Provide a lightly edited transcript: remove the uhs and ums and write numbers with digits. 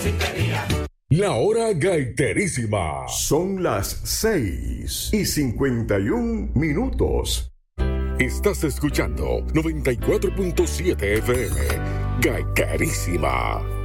La hora gaiterísima. Son las 6:51. Estás escuchando 94.7 FM. Gaiterísima.